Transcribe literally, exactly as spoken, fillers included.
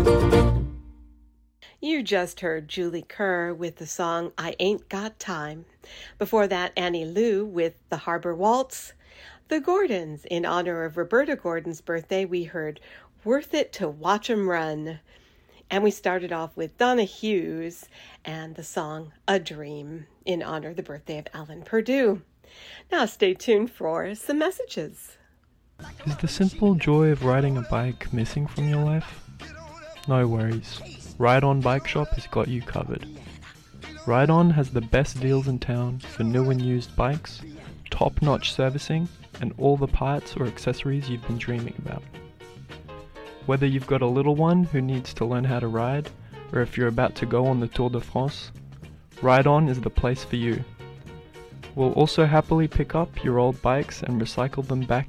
You just heard Julie Kerr with the song I Ain't Got Time. Before that, Annie Lou with the Harbor Waltz. The Gordons, in honor of Roberta Gordon's birthday, we heard Worth It to Watch 'Em Run. And we started off with Donna Hughes and the song A Dream, in honor of the birthday of Alan Purdue. Now stay tuned for some messages. Is the simple joy of riding a bike missing from your life? No worries. Ride On Bike Shop has got you covered. Ride On has the best deals in town for new and used bikes, top-notch servicing, and all the parts or accessories you've been dreaming about. Whether you've got a little one who needs to learn how to ride, or if you're about to go on the Tour de France, Ride On is the place for you. We'll also happily pick up your old bikes and recycle them back